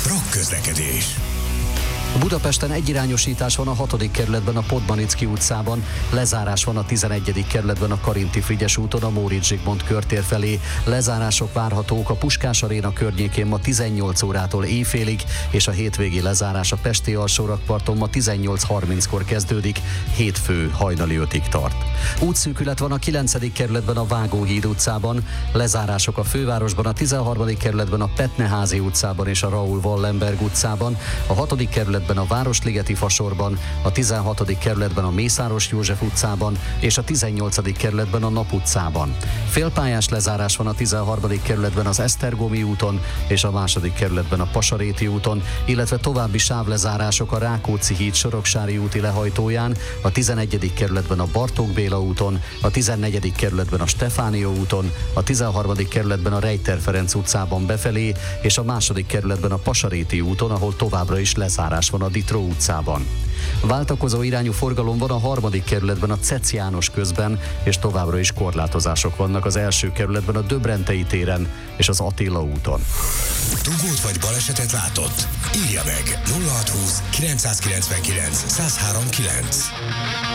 Brakközlekedés. Budapesten egyirányosítás van a 6. kerületben a Podmanicki utcában, lezárás van a 11. kerületben a Karinti-Frigyes úton a Móricz Zsigmond körtér felé, lezárások várhatók a Puskás Aréna környékén ma 18 órától éjfélig, és a hétvégi lezárás a Pesti alsórakparton ma 18:30-kor kezdődik, hétfő hajnali 5-ig tart. Útszűkület van a 9. kerületben a Vágóhíd utcában, lezárások a fővárosban a 13. kerületben a Petneházi utcában és a Raoul Wallenberg utcában, a 6. kerületben a Városligeti Fasorban, a 16. kerületben a Mészáros József utcában és a 18. kerületben a Nap utcában. Félpályás lezárás van a 13. kerületben az Esztergomi úton és a 2. kerületben a Pasaréti úton, illetve további sávlezárások a Rákóczi híd Soroksári úti lehajtóján, a 11. kerületben a Bartók Béla úton, a 14. kerületben a Stefánia úton, a 13. kerületben a Rejter Ferenc utcában befelé és a 2. kerületben a Pasaréti úton, ahol továbbra is lezárás van a Ditró utcában. Váltakozó irányú forgalom van a 3. kerületben a Cec János közben, és továbbra is korlátozások vannak az 1. kerületben a Döbrentei téren és az Attila úton. Dugót vagy balesetet látott? Írja meg 0620 999 1039.